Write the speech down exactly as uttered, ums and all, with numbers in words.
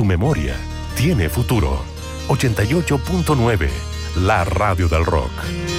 memoria tiene futuro. ochenta y ocho punto nueve, la radio del rock.